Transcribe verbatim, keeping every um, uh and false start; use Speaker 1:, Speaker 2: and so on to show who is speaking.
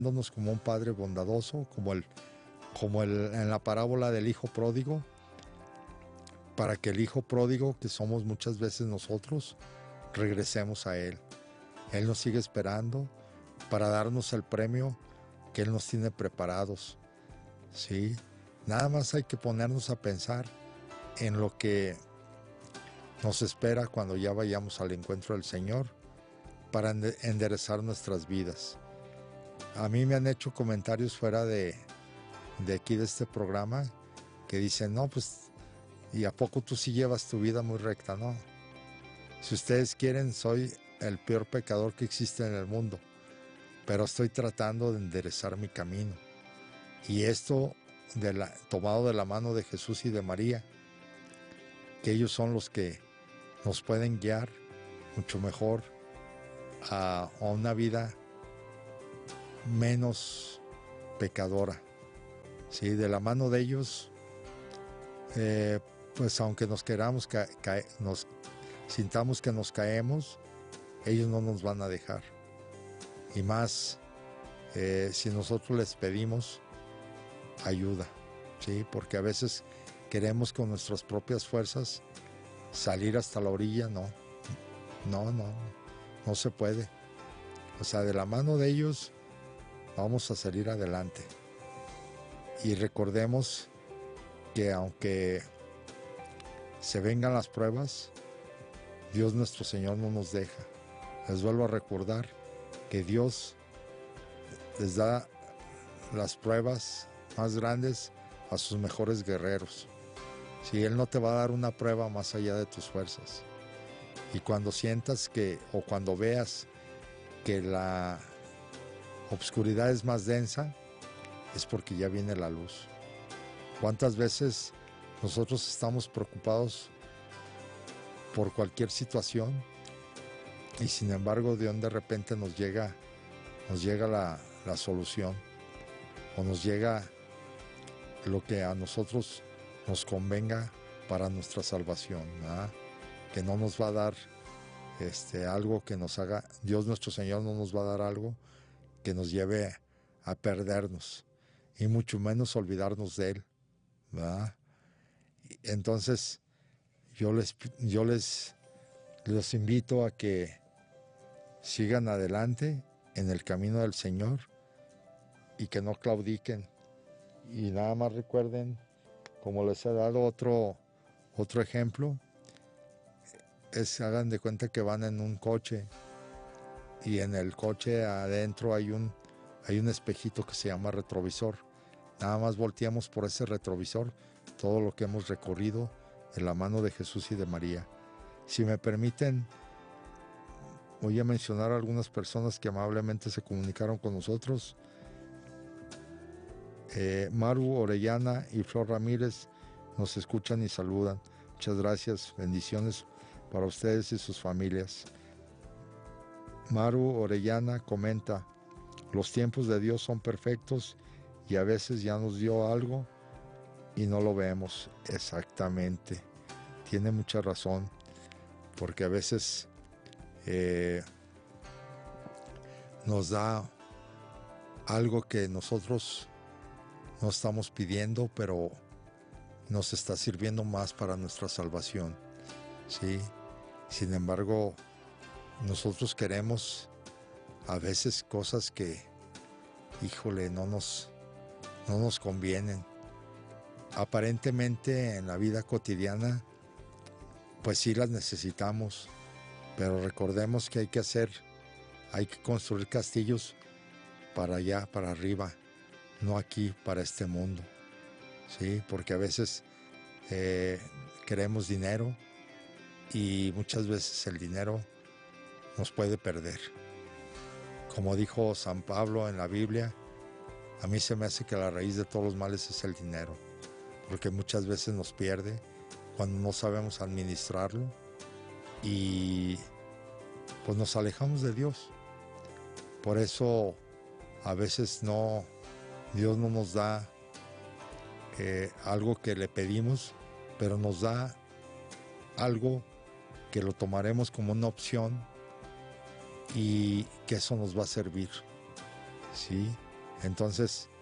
Speaker 1: dándonos como un Padre bondadoso, como, el, como el, en la parábola del Hijo Pródigo, para que el Hijo Pródigo, que somos muchas veces nosotros, regresemos a Él. Él nos sigue esperando para darnos el premio que Él nos tiene preparados, ¿sí? Nada más hay que ponernos a pensar en lo que nos espera cuando ya vayamos al encuentro del Señor para enderezar nuestras vidas. A mí me han hecho comentarios fuera de, de aquí de este programa que dicen, no, pues, ¿y a poco tú sí llevas tu vida muy recta? No. Si ustedes quieren, soy el peor pecador que existe en el mundo, pero estoy tratando de enderezar mi camino. Y esto de la, tomado de la mano de Jesús y de María, que ellos son los que nos pueden guiar mucho mejor a, a una vida menos pecadora. ¿Sí? De la mano de ellos, eh, pues aunque nos queramos, ca ca nos sintamos que nos caemos, ellos no nos van a dejar. Y más eh, si nosotros les pedimos ayuda, ¿sí? Porque a veces queremos con nuestras propias fuerzas salir hasta la orilla, no, no, no, no se puede. O sea, de la mano de ellos vamos a salir adelante. Y recordemos que aunque se vengan las pruebas, Dios nuestro Señor no nos deja. Les vuelvo a recordar que Dios les da las pruebas más grandes a sus mejores guerreros. Si Él no te va a dar una prueba más allá de tus fuerzas. Y cuando sientas que, o cuando veas que la obscuridad es más densa, es porque ya viene la luz. ¿Cuántas veces nosotros estamos preocupados por cualquier situación y sin embargo de donde de repente nos llega, nos llega la, la solución o nos llega lo que a nosotros nos convenga para nuestra salvación, ¿verdad? Que no nos va a dar este, algo que nos haga, Dios nuestro Señor no nos va a dar algo que nos lleve a perdernos y mucho menos olvidarnos de Él, ¿verdad? Entonces yo les, yo les, les invito a que sigan adelante en el camino del Señor y que no claudiquen. Y nada más recuerden, como les he dado otro, otro ejemplo, es hagan de cuenta que van en un coche y en el coche adentro hay un, hay un espejito que se llama retrovisor. Nada más volteamos por ese retrovisor todo lo que hemos recorrido en la mano de Jesús y de María. Si me permiten, voy a mencionar a algunas personas que amablemente se comunicaron con nosotros. Eh, Maru Orellana y Flor Ramírez nos escuchan y saludan. Muchas gracias, bendiciones para ustedes y sus familias. Maru Orellana comenta, los tiempos de Dios son perfectos y a veces ya nos dio algo y no lo vemos. Exactamente, tiene mucha razón, porque a veces eh, nos da algo que nosotros no estamos pidiendo, pero nos está sirviendo más para nuestra salvación, ¿sí? Sin embargo, nosotros queremos a veces cosas que, híjole, no nos, no nos convienen. Aparentemente en la vida cotidiana, pues sí las necesitamos, pero recordemos que hay que hacer, hay que construir castillos para allá, para arriba, no aquí, para este mundo, ¿sí? Porque a veces eh, queremos dinero y muchas veces el dinero nos puede perder. Como dijo San Pablo en la Biblia, a mí se me hace que la raíz de todos los males es el dinero, porque muchas veces nos pierde cuando no sabemos administrarlo y pues nos alejamos de Dios. Por eso a veces no, Dios no nos da eh, algo que le pedimos, pero nos da algo que lo tomaremos como una opción y que eso nos va a servir, ¿sí? Entonces,